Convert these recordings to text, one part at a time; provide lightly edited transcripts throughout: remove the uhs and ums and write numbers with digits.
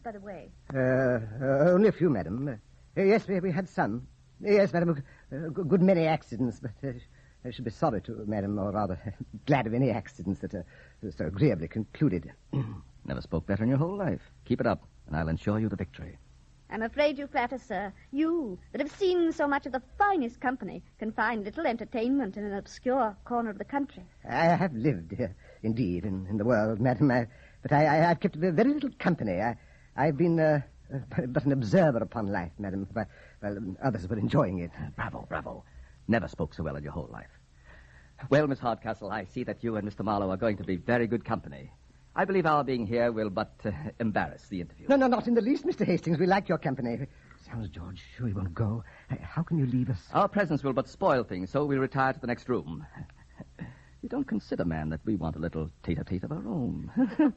by the way? Only a few, madam. Yes, we had some. Yes, madam, a good many accidents, but I should be sorry to, madam, or rather glad of any accidents that are so agreeably concluded. Never spoke better in your whole life. Keep it up, and I'll ensure you the victory. I'm afraid you flatter, sir. You, that have seen so much of the finest company, can find little entertainment in an obscure corner of the country. I have lived here, indeed, in the world, madam, but I've kept very little company. I've been but an observer upon life, madam, while others were enjoying it. Bravo. Never spoke so well in your whole life. Well, Miss Hardcastle, I see that you and Mr. Marlowe are going to be very good company. I believe our being here will but embarrass the interview. No, not in the least, Mr. Hastings. We like your company. Sounds, George, sure you won't go. How can you leave us? Our presence will but spoil things, so we'll retire to the next room. You don't consider, man, that we want a little tete-a-tete of our own.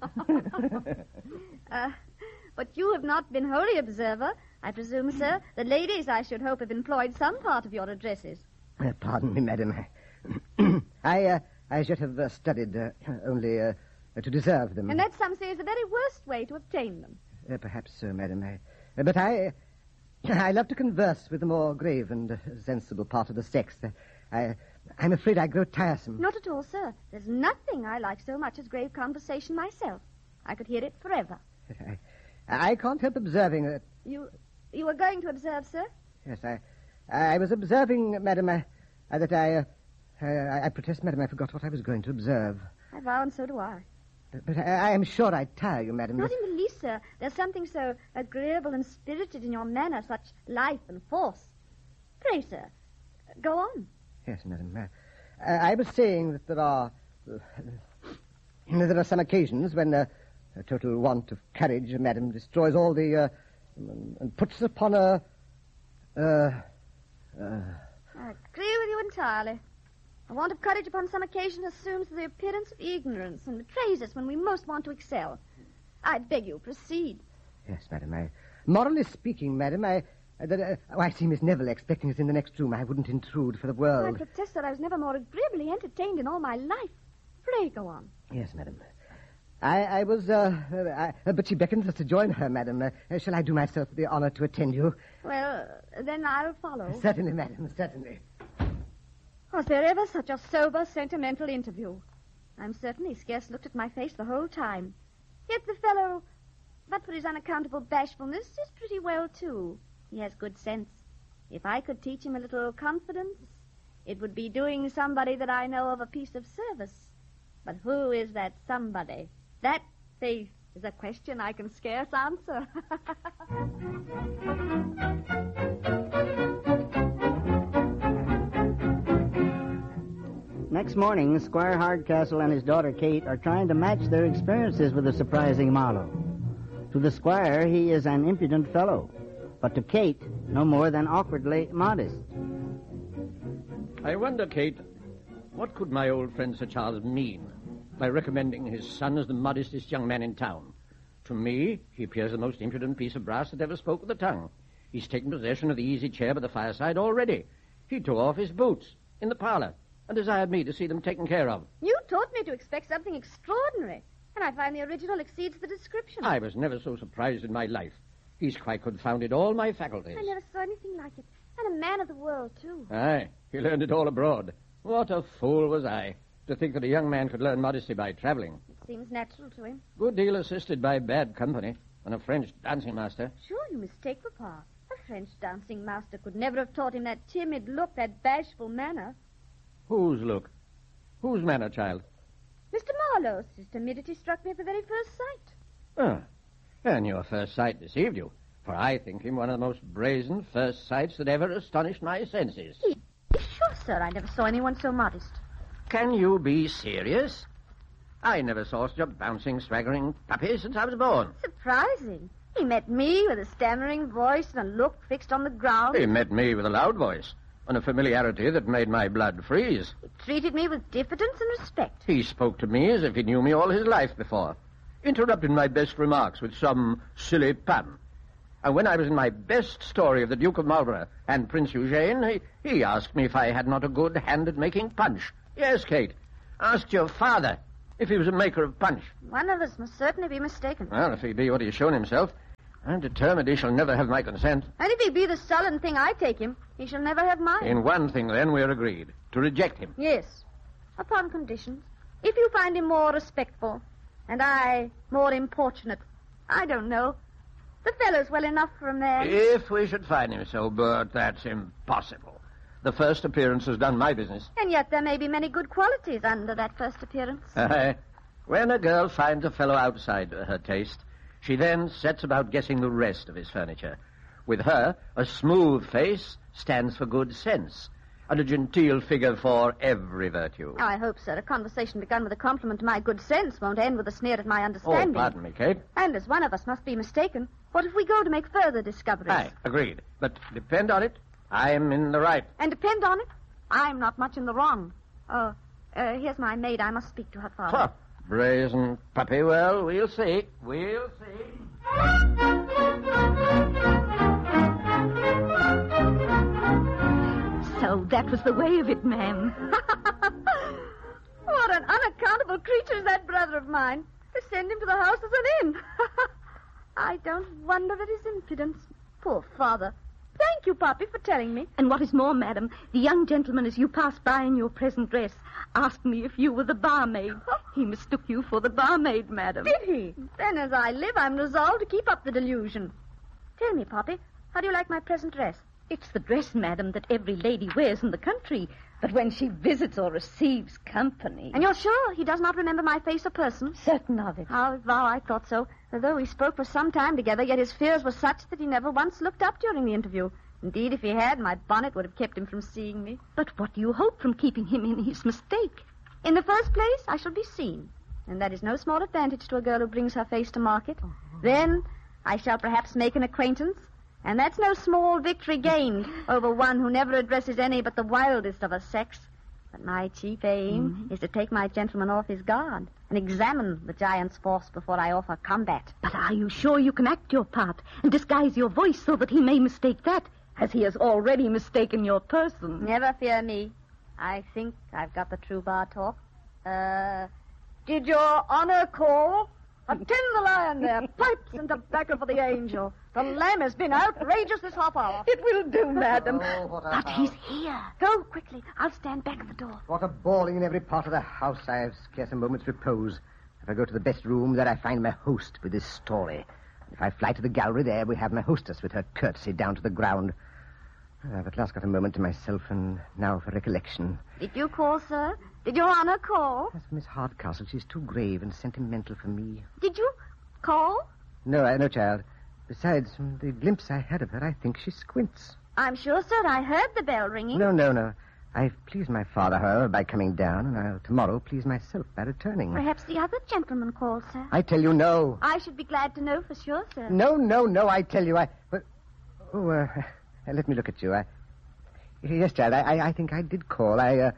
But you have not been wholly observer, I presume, sir. The ladies, I should hope, have employed some part of your addresses. Pardon me, madam. I should have studied only to deserve them. And that, some say, is the very worst way to obtain them. Perhaps so, madam. But I love to converse with the more grave and sensible part of the sex. I'm afraid I grow tiresome. Not at all, sir. There's nothing I like so much as grave conversation myself. I could hear it forever. I can't help observing that... You were going to observe, sir? Yes, I was observing, madam, that I protest, madam, I forgot what I was going to observe. I vow, and so do I. But I am sure I'd tire you, madam. Not in the least, sir. There's something so agreeable and spirited in your manner, such life and force. Pray, sir, go on. Yes, madam. I was saying that there are some occasions when a total want of courage, madam, destroys all the and puts us upon a. I agree with you entirely. A want of courage upon some occasion assumes the appearance of ignorance and betrays us when we most want to excel. I beg you, proceed. Yes, madam. Morally speaking, madam, I see Miss Neville expecting us in the next room. I wouldn't intrude for the world. I protest that I was never more agreeably entertained in all my life. Pray go on. Yes, madam. I was, but she beckons us to join her, madam. Shall I do myself the honor to attend you? Well, then I'll follow. Certainly, madam, certainly. Was there ever such a sober, sentimental interview? I'm certain he scarce looked at my face the whole time. Yet the fellow, but for his unaccountable bashfulness, is pretty well, too. He has good sense. If I could teach him a little confidence, it would be doing somebody that I know of a piece of service. But who is that somebody? That, faith, is a question I can scarce answer. Next morning, Squire Hardcastle and his daughter Kate are trying to match their experiences with the surprising Marlowe. To the squire, he is an impudent fellow, but to Kate, no more than awkwardly modest. I wonder, Kate, what could my old friend Sir Charles mean by recommending his son as the modestest young man in town? To me, he appears the most impudent piece of brass that ever spoke with a tongue. He's taken possession of the easy chair by the fireside already. He tore off his boots in the parlor and desired me to see them taken care of. You taught me to expect something extraordinary, and I find the original exceeds the description. I was never so surprised in my life. He's quite confounded all my faculties. I never saw anything like it. And a man of the world, too. Aye, he learned it all abroad. What a fool was I to think that a young man could learn modesty by traveling. It seems natural to him. Good deal assisted by bad company and a French dancing master. Sure, you mistake, Papa. A French dancing master could never have taught him that timid look, that bashful manner. Whose look? Whose manner, child? Mr. Marlowe's. His timidity struck me at the very first sight. Ah, and your first sight deceived you, for I think him one of the most brazen first sights that ever astonished my senses. Sure, sir, I never saw anyone so modest. Can you be serious? I never saw such a bouncing, swaggering puppy since I was born. Surprising. He met me with a stammering voice and a look fixed on the ground. He met me with a loud voice and a familiarity that made my blood freeze. He treated me with diffidence and respect. He spoke to me as if he knew me all his life before, interrupted my best remarks with some silly pun. And when I was in my best story of the Duke of Marlborough and Prince Eugene, he asked me if I had not a good hand at making punch. Yes, Kate. Asked your father if he was a maker of punch. One of us must certainly be mistaken. Well, if he be what he's shown himself, I'm determined he shall never have my consent. And if he be the sullen thing I take him, he shall never have mine. In one thing, then, we're agreed. To reject him. Yes, upon conditions. If you find him more respectful, and I more importunate, I don't know. The fellow's well enough for a man. If we should find him so, but that's impossible. The first appearance has done my business. And yet there may be many good qualities under that first appearance. When a girl finds a fellow outside her taste, she then sets about guessing the rest of his furniture. With her, a smooth face stands for good sense, and a genteel figure for every virtue. Oh, I hope, sir, a conversation begun with a compliment to my good sense won't end with a sneer at my understanding. Oh, pardon me, Kate. And as one of us must be mistaken, what if we go to make further discoveries? Aye, agreed. But depend on it, I'm in the right. And depend on it, I'm not much in the wrong. Oh, here's my maid. I must speak to her father. Huh. Brazen puppy. Well, we'll see. We'll see. So that was the way of it, ma'am. What an unaccountable creature is that brother of mine. To send him to the house as an inn. I don't wonder at his impudence. Poor father. Thank you, Poppy, for telling me. And what is more, madam, the young gentleman, as you passed by in your present dress, asked me if you were the barmaid. He mistook you for the barmaid, madam. Did he? Then, as I live, I'm resolved to keep up the delusion. Tell me, Poppy, how do you like my present dress? It's the dress, madam, that every lady wears in the country. But when she visits or receives company... And you're sure he does not remember my face or person? Certain of it. I'll vow I thought so. Although we spoke for some time together, yet his fears were such that he never once looked up during the interview. Indeed, if he had, my bonnet would have kept him from seeing me. But what do you hope from keeping him in his mistake? In the first place, I shall be seen. And that is no small advantage to a girl who brings her face to market. Oh. Then I shall perhaps make an acquaintance. And that's no small victory gained over one who never addresses any but the wildest of her sex. But my chief aim is to take my gentleman off his guard and examine the giant's force before I offer combat. But are you sure you can act your part and disguise your voice so that he may mistake that, as he has already mistaken your person? Never fear me. I think I've got the true bar talk. Did your honor call? Attend the lion there. Pipes and tobacco for the angel. The lamb has been outrageous this half hour. It will do, madam. But he's here. Go quickly. I'll stand back at the door. What a bawling in every part of the house. I have scarce a moment's repose. If I go to the best room, there I find my host with his story. If I fly to the gallery, there we have my hostess with her courtesy down to the ground. I've at last got a moment to myself, and now for recollection. Did you call, sir? Did your honor call? As for Miss Hardcastle, she's too grave and sentimental for me. Did you call? No, no, child. Besides, from the glimpse I had of her, I think she squints. I'm sure, sir, I heard the bell ringing. No. I've pleased my father, however, by coming down, and I'll tomorrow please myself by returning. Perhaps the other gentleman called, sir. I tell you, no. I should be glad to know for sure, sir. No, I tell you, let me look at you. Yes, child, I think I did call. I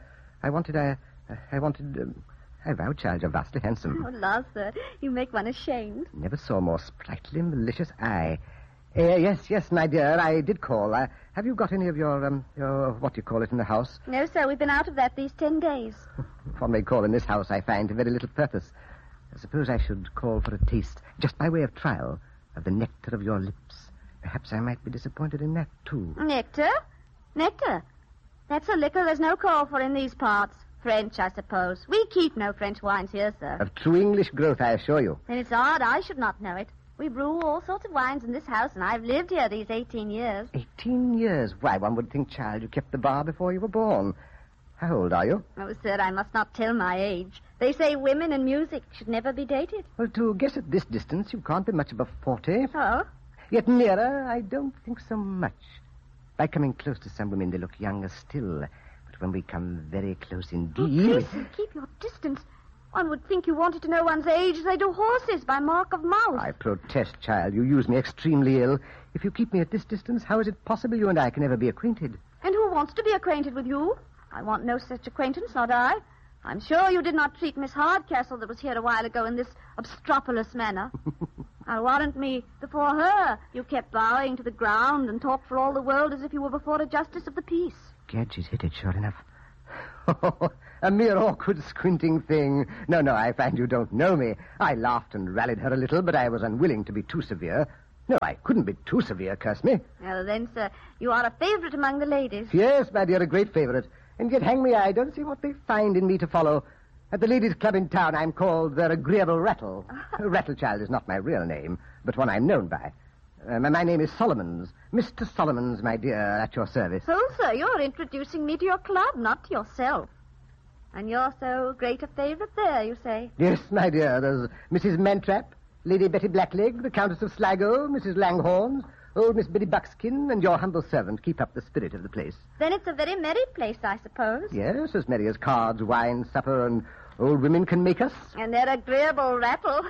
vow, child, you're vastly handsome. Oh, la, sir, you make one ashamed. Never saw more sprightly, malicious eye. Yes, my dear, I did call. Have you got any of your, what do you call it, in the house? No, sir, we've been out of that these 10 days. One may call in this house, I find, to very little purpose. I suppose I should call for a taste, just by way of trial, of the nectar of your lips. Perhaps I might be disappointed in that, too. Nectar? Nectar? That's a liquor there's no call for in these parts. French, I suppose. We keep no French wines here, sir. Of true English growth, I assure you. Then it's odd I should not know it. We brew all sorts of wines in this house, and I've lived here these 18 years. 18 years? Why, one would think, child, you kept the bar before you were born. How old are you? Oh, sir, I must not tell my age. They say women and music should never be dated. Well, to guess at this distance, you can't be much above 40. Oh? Yet nearer, I don't think so much. By coming close to some women, they look younger still. But when we come very close indeed... Oh, please, sir, keep your distance. One would think you wanted to know one's age as they do horses, by mark of mouth. I protest, child. You use me extremely ill. If you keep me at this distance, how is it possible you and I can ever be acquainted? And who wants to be acquainted with you? I want no such acquaintance, not I. I'm sure you did not treat Miss Hardcastle that was here a while ago in this obstropolous manner. I'll warrant me, before her, you kept bowing to the ground and talked for all the world as if you were before a justice of the peace. Gad, she's hit it, sure enough. A mere awkward, squinting thing. No, I find you don't know me. I laughed and rallied her a little, but I was unwilling to be too severe. No, I couldn't be too severe, curse me. Well, then, sir, you are a favourite among the ladies. Yes, my dear, a great favourite. And yet, hang me, I don't see what they find in me to follow. At the ladies' club in town, I'm called their agreeable Rattle. Rattlechild is not my real name, but one I'm known by. My name is Solomons. Mr. Solomons, my dear, at your service. So, sir, you're introducing me to your club, not to yourself. And you're so great a favourite there, you say? Yes, my dear. There's Mrs. Mantrap, Lady Betty Blackleg, the Countess of Sligo, Mrs. Langhorns, old Miss Biddy Buckskin, and your humble servant keep up the spirit of the place. Then it's a very merry place, I suppose. Yes, as merry as cards, wine, supper, and old women can make us. And their agreeable Rattle.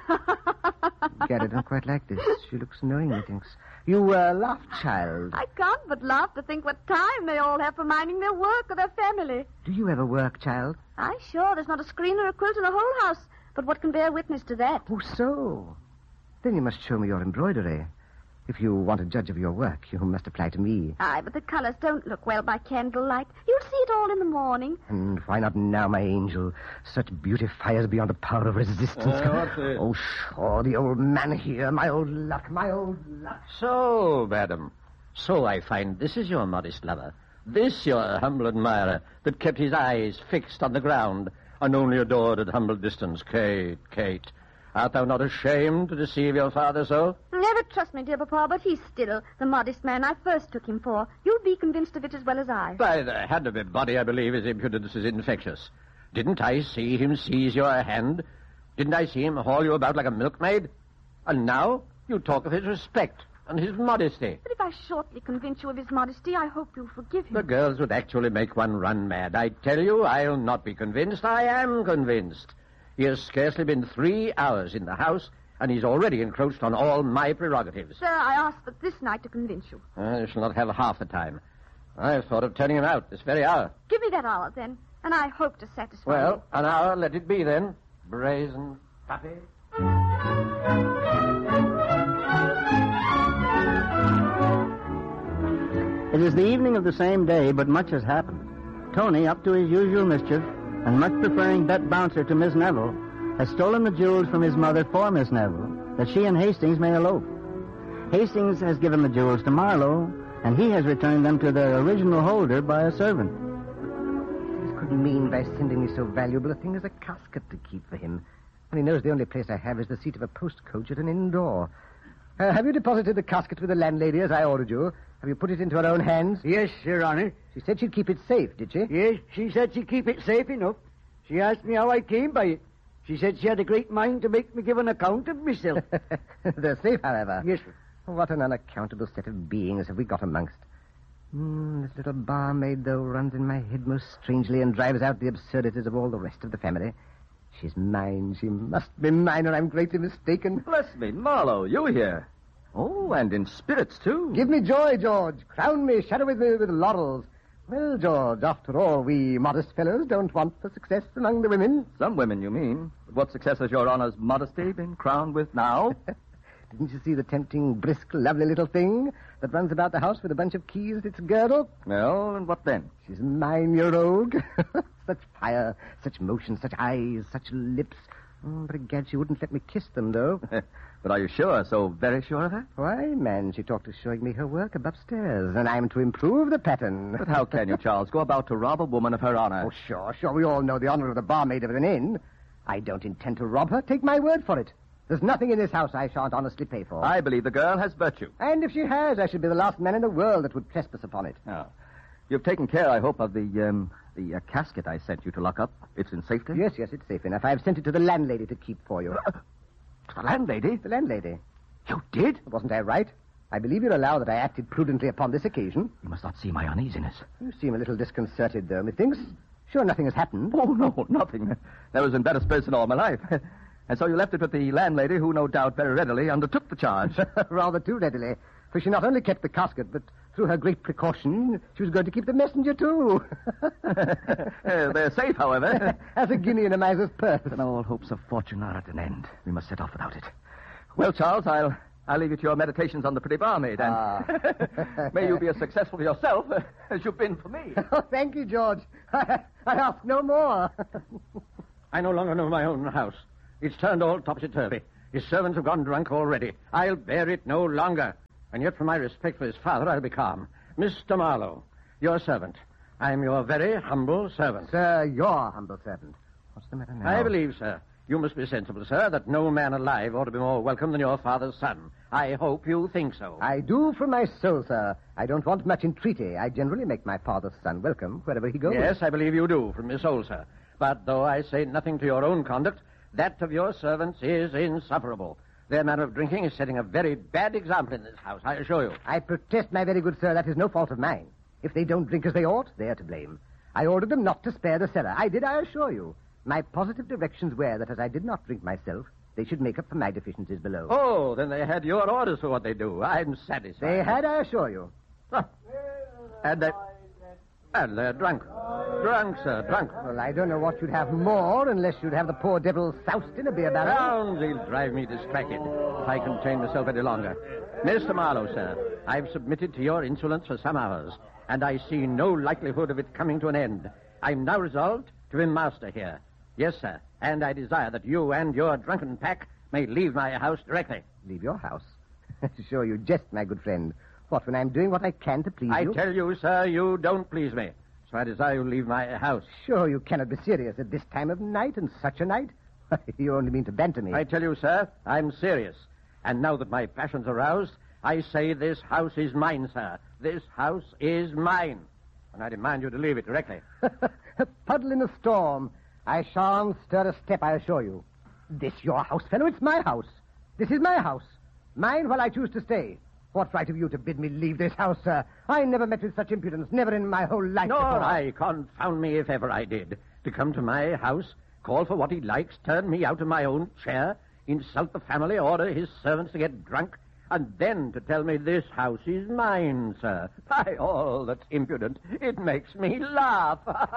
Gad, I don't quite like this. She looks knowing, methinks. You laugh, child. I can't but laugh to think what time they all have for minding their work or their family. Do you ever work, child? Aye, sure, there's not a screen or a quilt in the whole house. But what can bear witness to that? Oh, so. Then you must show me your embroidery. If you want a judge of your work, you must apply to me. Aye, but the colours don't look well by candlelight. You'll see it all in the morning. And why not now, my angel? Such beauty fires beyond the power of resistance. What's it? Oh, sure, the old man here. My old luck, my old luck. So, madam, so I find this is your modest lover. This your humble admirer that kept his eyes fixed on the ground and only adored at humble distance. Kate, Kate, art thou not ashamed to deceive your father so? Never trust me, dear Papa, but he's still the modest man I first took him for. You'll be convinced of it as well as I. By the hand of a body, I believe his impudence is infectious. Didn't I see him seize your hand? Didn't I see him haul you about like a milkmaid? And now you talk of his respect and his modesty. But if I shortly convince you of his modesty, I hope you'll forgive him. The girls would actually make one run mad. I tell you, I'll not be convinced. I am convinced. He has scarcely been 3 hours in the house, and he's already encroached on all my prerogatives. Sir, I asked but this night to convince you. I shall not have half the time. I've thought of turning him out this very hour. Give me that hour, then, and I hope to satisfy you. Well, an hour, let it be, then. Brazen puppy. It is the evening of the same day, but much has happened. Tony, up to his usual mischief, and much preferring Bet Bouncer to Miss Neville, has stolen the jewels from his mother for Miss Neville, that she and Hastings may elope. Hastings has given the jewels to Marlowe, and he has returned them to their original holder by a servant. He couldn't mean by sending me so valuable a thing as a casket to keep for him. And he knows the only place I have is the seat of a post-coach at an inn door. Have you deposited the casket with the landlady as I ordered you? Have you put it into her own hands? Yes, Your Honor. She said she'd keep it safe, did she? Yes, she said she'd keep it safe enough. She asked me how I came by it. She said she had a great mind to make me give an account of myself. They're safe, however. Yes, sir. What an unaccountable set of beings have we got amongst. This little barmaid, though, runs in my head most strangely and drives out the absurdities of all the rest of the family. She's mine. She must be mine, or I'm greatly mistaken. Bless me, Marlowe, you here. Oh, and in spirits, too. Give me joy, George. Crown me, shadow with me with laurels. Well, George, after all, we modest fellows don't want for success among the women. Some women, you mean. But what success has your honor's modesty been crowned with now? Didn't you see the tempting, brisk, lovely little thing that runs about the house with a bunch of keys at its girdle? Well, and what then? She's mine, you rogue. Such fire, such motion, such eyes, such lips. But egad, she wouldn't let me kiss them, though. But are you sure, so very sure of her? Why, man, she talked of showing me her work above stairs, and I'm to improve the pattern. But how can you, Charles, go about to rob a woman of her honor? Oh, sure. We all know the honor of the barmaid of an inn. I don't intend to rob her. Take my word for it. There's nothing in this house I shan't honestly pay for. I believe the girl has virtue. And if she has, I should be the last man in the world that would trespass upon it. Oh. You've taken care, I hope, of the casket I sent you to lock up. It's in safety? Yes, it's safe enough. I've sent it to the landlady to keep for you. The landlady? The landlady. You did? Wasn't I right? I believe you'll allow that I acted prudently upon this occasion. You must not see my uneasiness. You seem a little disconcerted, though, methinks. Sure nothing has happened. Oh, no, nothing. There was in better spirits in all my life. And so you left it with the landlady, who no doubt very readily undertook the charge. Rather too readily. For she not only kept the casket, but through her great precaution, she was going to keep the messenger, too. They're safe, however. As a guinea in a miser's purse. And all hopes of fortune are at an end. We must set off without it. Well, Charles, I'll leave you to your meditations on the pretty barmaid, and may you be as successful for yourself as you've been for me. Oh, thank you, George. I ask no more. I no longer know my own house. It's turned all topsy-turvy. His servants have gone drunk already. I'll bear it no longer. And yet, from my respect for his father, I'll be calm. Mr. Marlowe, your servant. I'm your very humble servant. Sir, your humble servant. What's the matter now? I believe, sir, you must be sensible, sir, that no man alive ought to be more welcome than your father's son. I hope you think so. I do from my soul, sir. I don't want much entreaty. I generally make my father's son welcome wherever he goes. Yes, I believe you do, from your soul, sir. But though I say nothing to your own conduct, that of your servants is insufferable. Their manner of drinking is setting a very bad example in this house, I assure you. I protest, my very good sir, that is no fault of mine. If they don't drink as they ought, they are to blame. I ordered them not to spare the cellar. I did, I assure you. My positive directions were that as I did not drink myself, they should make up for my deficiencies below. Oh, then they had your orders for what they do. I'm satisfied. They had, I assure you. Huh. And they're drunk. Drunk, sir, drunk. Well, I don't know what you'd have more unless you'd have the poor devil soused in a beer barrel. Sounds, he'll drive me distracted if I contain myself any longer. Mr. Marlowe, sir, I've submitted to your insolence for some hours, and I see no likelihood of it coming to an end. I'm now resolved to be master here. Yes, sir, and I desire that you and your drunken pack may leave my house directly. Leave your house? Sure, you jest, my good friend. What, when I'm doing what I can to please you? I tell you, sir, you don't please me. So I desire you leave my house. Sure, you cannot be serious at this time of night and such a night. You only mean to banter me. I tell you, sir, I'm serious. And now that my passion's aroused, I say this house is mine, sir. This house is mine. And I demand you to leave it directly. A puddle in a storm. I shan't stir a step, I assure you. This your house, fellow? It's my house. This is my house. Mine while I choose to stay. What right have you to bid me leave this house, sir? I never met with such impudence, never in my whole life Nor before. I, confound me if ever I did. To come to my house, call for what he likes, turn me out of my own chair, insult the family, order his servants to get drunk, and then to tell me this house is mine, sir. By all that's impudent, it makes me laugh.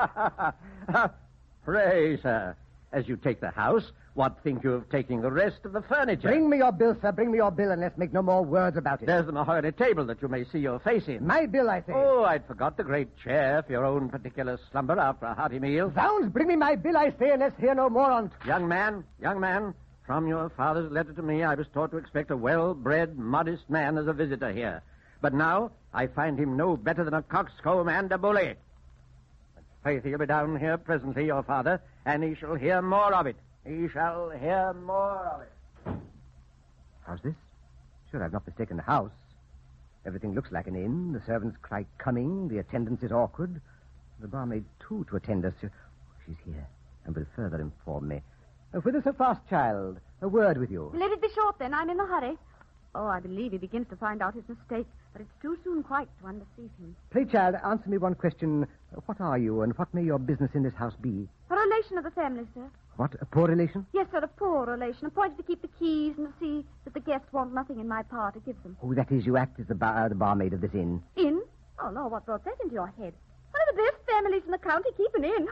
Pray, sir, as you take the house, what think you of taking the rest of the furniture? Bring me your bill, sir. Bring me your bill, and let's make no more words about it. There's the mahogany table that you may see your face in. My bill, I say. Oh, I'd forgot the great chair for your own particular slumber after a hearty meal. Zounds, bring me my bill, I say, and let's hear no more on't. Young man, from your father's letter to me, I was taught to expect a well-bred, modest man as a visitor here. But now, I find him no better than a coxcomb and a bully. But faith, he'll be down here presently, your father, and he shall hear more of it. He shall hear more of it. How's this? Sure, I've not mistaken the house. Everything looks like an inn. The servants cry coming. The attendance is awkward. The barmaid, too, to attend us. She's here and will further inform me. Whither so fast, child? A word with you. Let it be short, then. I'm in a hurry. Oh, I believe he begins to find out his mistake, but it's too soon quite to undeceive him. Pray, child, answer me one question. What are you, and what may your business in this house be? A relation of the family, sir. What, a poor relation? Yes, sir, a poor relation, appointed to keep the keys and to see that the guests want nothing in my power to give them. Oh, that is, you act as the barmaid of this inn. Inn? Oh, no, what brought that into your head? One of the best families in the county keep an inn.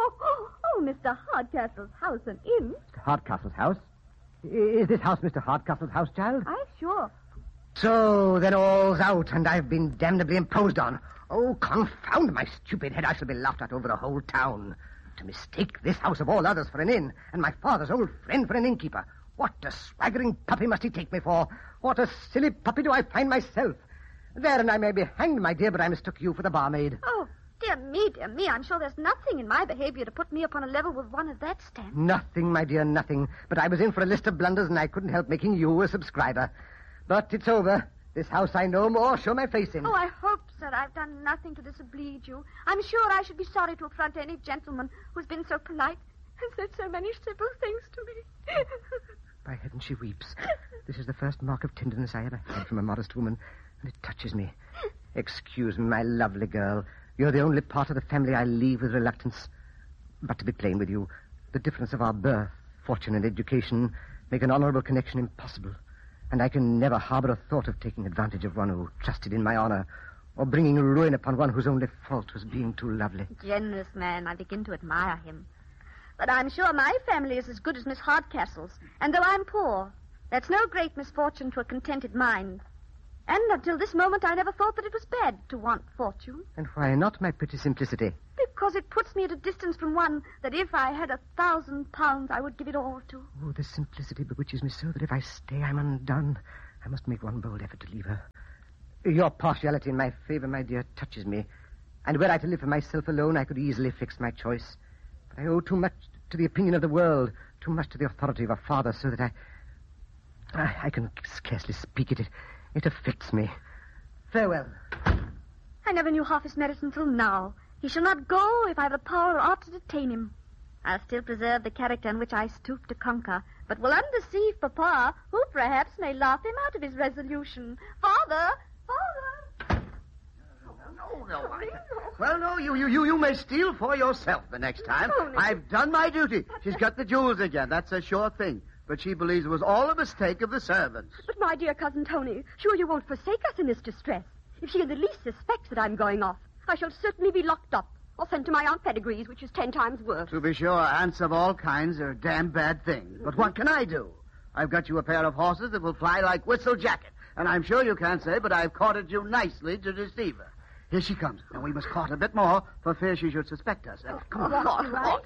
Oh, Mr. Hardcastle's house an inn. Mr. Hardcastle's house? Is this house Mr. Hardcastle's house, child? I'm sure. So, then all's out, and I've been damnably imposed on. Oh, confound my stupid head. I shall be laughed at over the whole town. To mistake this house of all others for an inn, and my father's old friend for an innkeeper. What a swaggering puppy must he take me for? What a silly puppy do I find myself? There, and I may be hanged, my dear, but I mistook you for the barmaid. Oh, dear me. I'm sure there's nothing in my behavior to put me upon a level with one of that stamp. Nothing, my dear, nothing. But I was in for a list of blunders, and I couldn't help making you a subscriber. But it's over. This house I no more show my face in. Oh, I hope, sir, I've done nothing to disoblige you. I'm sure I should be sorry to affront any gentleman who's been so polite and said so many civil things to me. By heaven, she weeps. This is the first mark of tenderness I ever had from a modest woman, and it touches me. Excuse me, my lovely girl. You're the only part of the family I leave with reluctance. But to be plain with you, the difference of our birth, fortune, and education make an honorable connection impossible. And I can never harbor a thought of taking advantage of one who trusted in my honor, or bringing ruin upon one whose only fault was being too lovely. Generous man. I begin to admire him. But I'm sure my family is as good as Miss Hardcastle's. And though I'm poor, that's no great misfortune to a contented mind. And until this moment, I never thought that it was bad to want fortune. And why not, my pretty simplicity? because it puts me at a distance from one that if I had 1,000 pounds, I would give it all to. Oh, the simplicity bewitches me so that if I stay, I'm undone. I must make one bold effort to leave her. Your partiality in my favor, my dear, touches me. And were I to live for myself alone, I could easily fix my choice. But I owe too much to the opinion of the world, too much to the authority of a father, so that I can scarcely speak it. It affects me. Farewell. I never knew half his medicine till now. He shall not go if I have the power or art to detain him. I'll still preserve the character in which I stoop to conquer, but will undeceive Papa, who perhaps may laugh him out of his resolution. Father! No. Well, no, you may steal for yourself the next time. Tony. I've done my duty. She's got the jewels again. That's a sure thing. But she believes it was all a mistake of the servants. But, my dear Cousin Tony, sure you won't forsake us in this distress. If she in the least suspects that I'm going off, I shall certainly be locked up or sent to my Aunt Pedigree's, which is 10 times worse. To be sure, aunts of all kinds are damn bad things. But what can I do? I've got you a pair of horses that will fly like Whistle Jacket. And I'm sure you can't say, but I've courted you nicely to deceive her. Here she comes. Now, we must court a bit more for fear she should suspect us. Come on, court.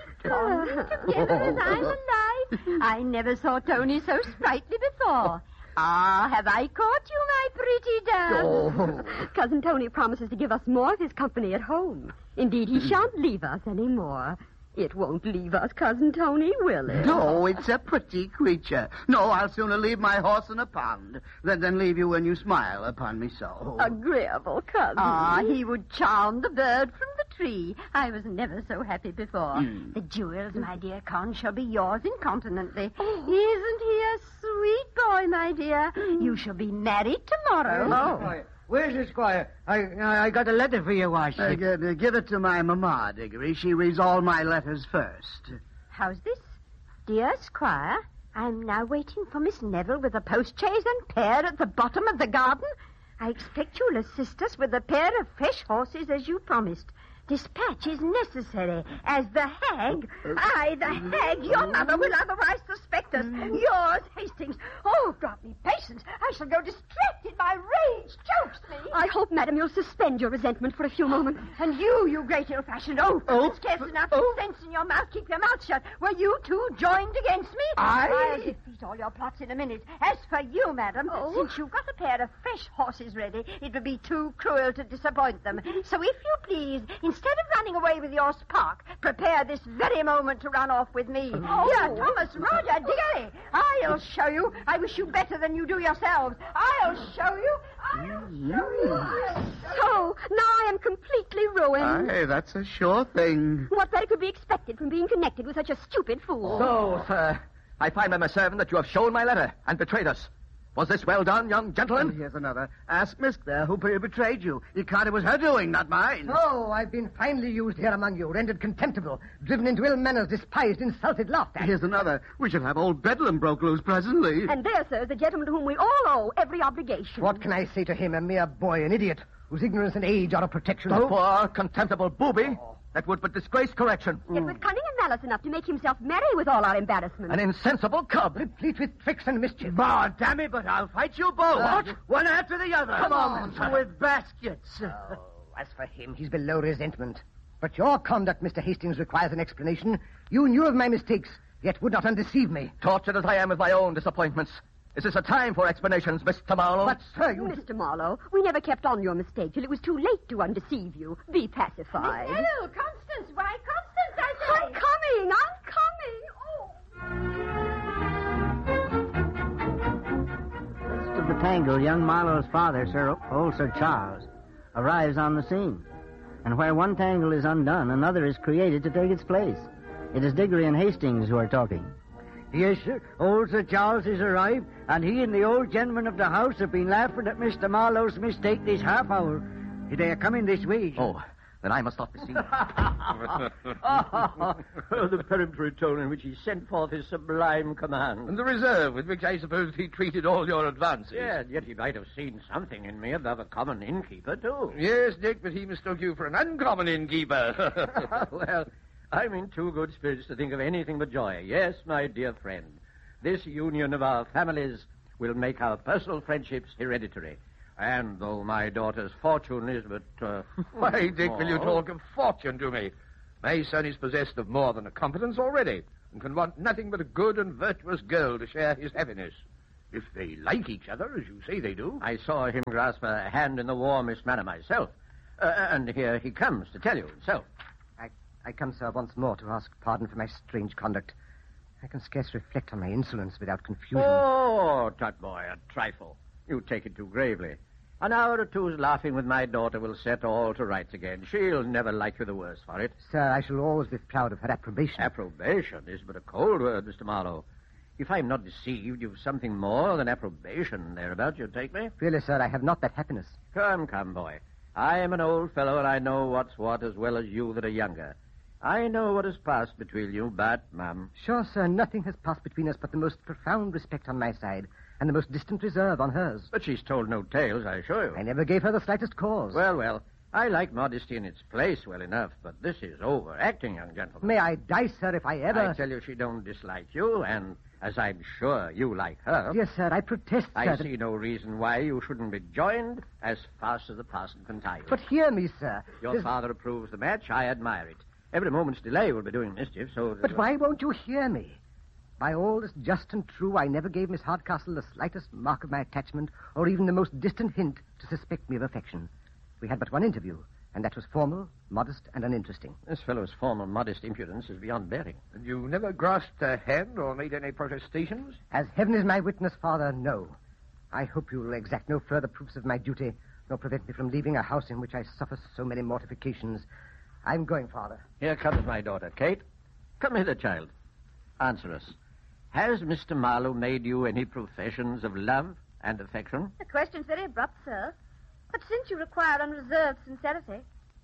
Together as I'm alive. I never saw Tony so sprightly before. Have I caught you, my pretty dove? Oh. Cousin Tony promises to give us more of his company at home. Indeed, he shan't leave us any more. It won't leave us, Cousin Tony, will it? No, it's a pretty creature. No, I'll sooner leave my horse in a pond than leave you when you smile upon me so. Agreeable cousin. He would charm the bird from the tree. I was never so happy before. The jewels, my dear Con, shall be yours incontinently. Isn't he a sweet boy, my dear? You shall be married tomorrow. Oh. Where's the squire? I got a letter for you, Wash. Give it to my mamma, Diggory. She reads all my letters first. How's this? Dear Squire, I'm now waiting for Miss Neville with a post-chaise and pair at the bottom of the garden. I expect you'll assist us with a pair of fresh horses as you promised. Dispatch is necessary, as the hag, your mother will otherwise suspect us. Yours, Hastings. Oh, grant me patience. I shall go distracted. My rage chokes me. I hope, madam, you'll suspend your resentment for a few moments. And you great ill-fashioned oaf. It's scarce enough sense in your mouth. Keep your mouth shut. Were you two joined against me? I'll defeat all your plots in a minute. As for you, madam, since you've got a pair of fresh horses ready, it would be too cruel to disappoint them. So if you please, instead of running away with your spark, prepare this very moment to run off with me. Here, Thomas, Roger, Diggory, I'll show you. I wish you better than you do yourselves. I'll show you. So, now I am completely ruined. Hey, that's a sure thing. What better could be expected from being connected with such a stupid fool? So, sir, I find by my servant that you have shown my letter and betrayed us. Was this well done, young gentleman? Here's another. Ask Misk there who betrayed you. It was her doing, not mine. Oh, I've been finely used here among you, rendered contemptible, driven into ill manners, despised, insulted, laughed at. Here's another. We shall have old Bedlam broke loose presently. And there, sir, is the gentleman to whom we all owe every obligation. What can I say to him, a mere boy, an idiot, whose ignorance and age are a protection? A poor, contemptible booby that would but disgrace correction. Yet with cunning and malice enough to make himself merry with all our embarrassment. An insensible cub. Replete with tricks and mischief. Bah, damn it, but I'll fight you both. One after the other. Come on. With baskets. As for him, he's below resentment. But your conduct, Mr. Hastings, requires an explanation. You knew of my mistakes, yet would not undeceive me. Tortured as I am with my own disappointments. Is this a time for explanations, Mr. Marlowe? But, sir, you... Mr. Marlowe, we never kept on your mistake till it was too late to undeceive you. Be pacified. Hello, Constance. Why, Constance, I say. I'm coming. Midst of the tangle, young Marlowe's father, old Sir Charles, arrives on the scene. And where one tangle is undone, another is created to take its place. It is Diggory and Hastings who are talking. Yes, sir. Old Sir Charles has arrived, and he and the old gentleman of the house have been laughing at Mr. Marlowe's mistake this half hour. They are coming this way. Oh, then I must stop the scene. The peremptory tone in which he sent forth his sublime command. And the reserve with which I suppose he treated all your advances. Yeah, yet he might have seen something in me above a common innkeeper, too. Yes, Dick, but he mistook you for an uncommon innkeeper. Well, I'm in too good spirits to think of anything but joy. Yes, my dear friend, this union of our families will make our personal friendships hereditary. And though my daughter's fortune is but... Why, Dick, will you small- talk of fortune to me? My son is possessed of more than a competence already, and can want nothing but a good and virtuous girl to share his happiness. If they like each other, as you say they do. I saw him grasp a hand in the warmest manner myself. And here he comes to tell you himself. I come, sir, once more to ask pardon for my strange conduct. I can scarce reflect on my insolence without confusion. Oh, tut boy, a trifle. You take it too gravely. An hour or two's laughing with my daughter will set all to rights again. She'll never like you the worse for it. Sir, I shall always be proud of her approbation. Approbation is but a cold word, Mr. Marlowe. If I'm not deceived, you've something more than approbation thereabout, you take me? Really, sir, I have not that happiness. Come, boy. I am an old fellow, and I know what's what as well as you that are younger. I know what has passed between you, but, ma'am... Sure, sir, nothing has passed between us but the most profound respect on my side and the most distant reserve on hers. But she's told no tales, I assure you. I never gave her the slightest cause. Well, I like modesty in its place well enough, but this is overacting, young gentleman. May I die, sir, if I ever... I tell you she don't dislike you, and as I'm sure you like her... Yes, sir, I protest, sir. I see no reason why you shouldn't be joined as fast as the parson can tie you. But hear me, sir. Your father approves the match. I admire it. Every moment's delay will be doing mischief, so... But why won't you hear me? By all that's just and true, I never gave Miss Hardcastle the slightest mark of my attachment or even the most distant hint to suspect me of affection. We had but one interview, and that was formal, modest, and uninteresting. This fellow's formal, modest impudence is beyond bearing. And you never grasped her hand or made any protestations? As heaven is my witness, Father, no. I hope you will exact no further proofs of my duty, nor prevent me from leaving a house in which I suffer so many mortifications. I'm going, Father. Here comes my daughter, Kate. Come hither, child. Answer us. Has Mr. Marlowe made you any professions of love and affection? The question's very abrupt, sir. But since you require unreserved sincerity,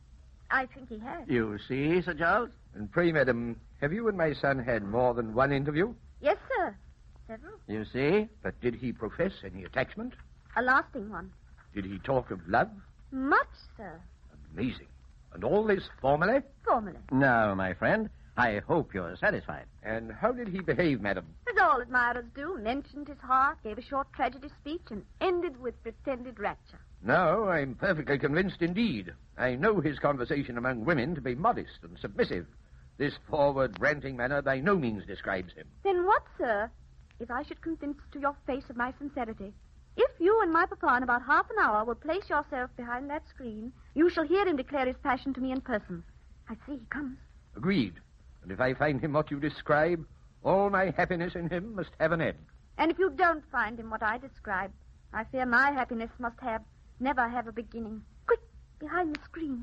I think he has. You see, Sir Charles? And pray, madam, have you and my son had more than one interview? Yes, sir. Several. You see? But did he profess any attachment? A lasting one. Did he talk of love? Much, sir. Amazing. And all this formally? Formally. Now, my friend, I hope you're satisfied. And how did he behave, madam? As all admirers do, mentioned his heart, gave a short tragedy speech, and ended with pretended rapture. No, I'm perfectly convinced indeed. I know his conversation among women to be modest and submissive. This forward, ranting manner by no means describes him. Then what, sir, if I should convince to your face of my sincerity? If you and my papa in about half an hour will place yourself behind that screen, you shall hear him declare his passion to me in person. I see he comes. Agreed. And if I find him what you describe, all my happiness in him must have an end. And if you don't find him what I describe, I fear my happiness must never have a beginning. Quick, behind the screen.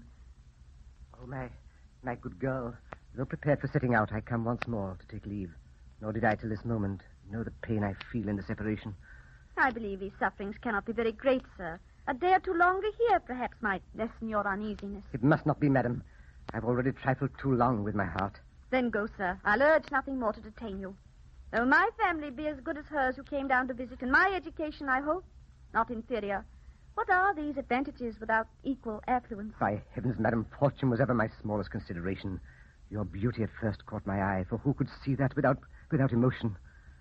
Oh, my good girl. Though prepared for setting out, I come once more to take leave. Nor did I till this moment know the pain I feel in the separation. I believe these sufferings cannot be very great, sir. A day or two longer here perhaps might lessen your uneasiness. It must not be, madam. I've already trifled too long with my heart. Then go, sir. I'll urge nothing more to detain you. Though my family be as good as hers who came down to visit, and my education, I hope, not inferior, what are these advantages without equal affluence? By heavens, madam, fortune was ever my smallest consideration. Your beauty at first caught my eye, for who could see that without emotion?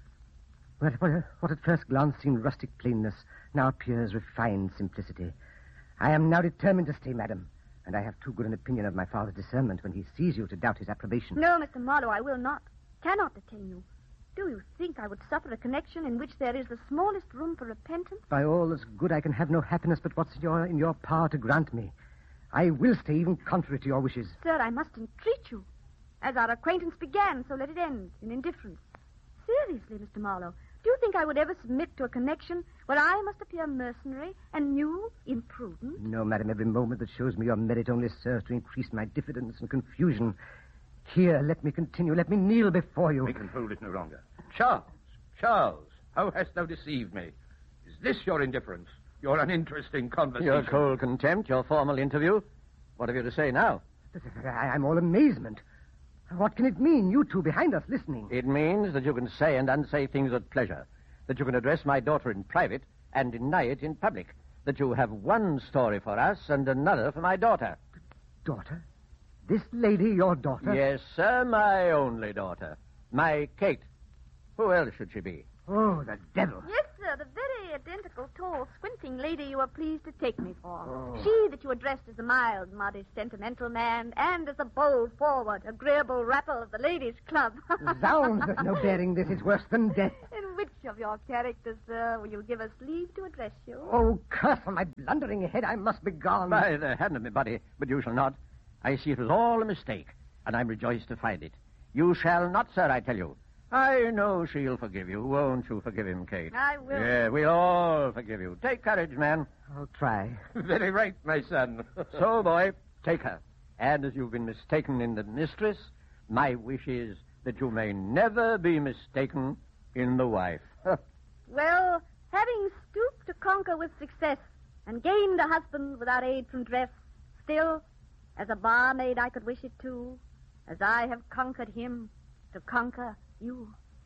What at first glance seemed rustic plainness now appears refined simplicity. I am now determined to stay, madam, and I have too good an opinion of my father's discernment when he sees you to doubt his approbation. No, Mr. Marlowe, I will not. Cannot detain you. Do you think I would suffer a connection in which there is the smallest room for repentance? By all that's good, I can have no happiness but what's in your power to grant me. I will stay, even contrary to your wishes. Sir, I must entreat you. As our acquaintance began, so let it end in indifference. Seriously, Mr. Marlowe, do you think I would ever submit to a connection where I must appear mercenary and you imprudent? No, madam, every moment that shows me your merit only serves to increase my diffidence and confusion. Here, let me continue. Let me kneel before you. We can hold it no longer. Charles, how hast thou deceived me? Is this your indifference? Your uninteresting conversation? Your cold contempt, your formal interview. What have you to say now? I'm all amazement. What can it mean, you two behind us listening? It means that you can say and unsay things at pleasure. That you can address my daughter in private and deny it in public. That you have one story for us and another for my daughter. Daughter? This lady your daughter? Yes, sir, my only daughter. My Kate. Who else should she be? Oh, the devil. Yes, sir, the very identical, tall, squinting lady you were pleased to take me for. She that you addressed as a mild, modest, sentimental man, and as a bold, forward, agreeable rapper of the ladies' club. Zounds, there's no bearing this. It's worse than death. In which of your characters, sir, will you give us leave to address you? Oh, curse on my blundering head. I must be gone. By the hand of me, buddy, but you shall not. I see it was all a mistake, and I'm rejoiced to find it. You shall not, sir, I tell you. I know she'll forgive you. Won't you forgive him, Kate? I will. Yeah, we'll all forgive you. Take courage, man. I'll try. Very right, my son. So, boy, take her. And as you've been mistaken in the mistress, my wish is that you may never be mistaken in the wife. Well, having stooped to conquer with success and gained a husband without aid from dress, still, as a barmaid I could wish it too, as I have conquered him, to conquer you.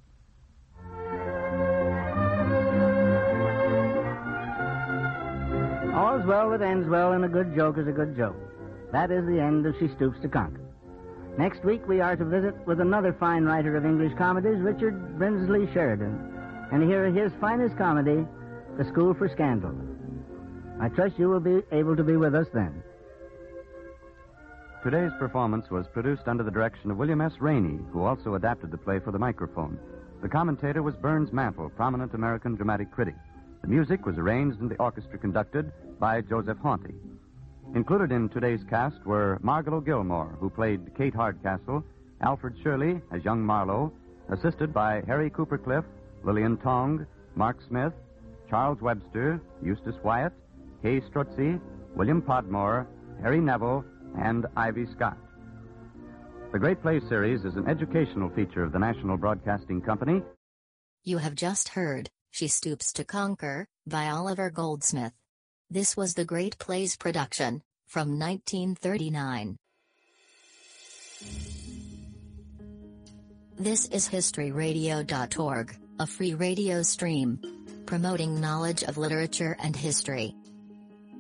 All's well that ends well, and a good joke is a good joke. That is the end of She Stoops to Conquer. Next week we are to visit with another fine writer of English comedies, Richard Brinsley Sheridan, and hear his finest comedy, The School for Scandal. I trust you will be able to be with us then. Today's performance was produced under the direction of William S. Rainey, who also adapted the play for the microphone. The commentator was Burns Mantle, prominent American dramatic critic. The music was arranged and the orchestra conducted by Joseph Haunty. Included in today's cast were Margot Gilmore, who played Kate Hardcastle, Alfred Shirley as young Marlowe, assisted by Harry Cooper Cliff, Lillian Tong, Mark Smith, Charles Webster, Eustace Wyatt, Kay Strutzi, William Podmore, Harry Neville, and Ivy Scott. The Great Play series is an educational feature of the National Broadcasting Company. You have just heard She Stoops to Conquer by Oliver Goldsmith. This was the Great Plays production from 1939. This is historyradio.org, a free radio stream promoting knowledge of literature and history.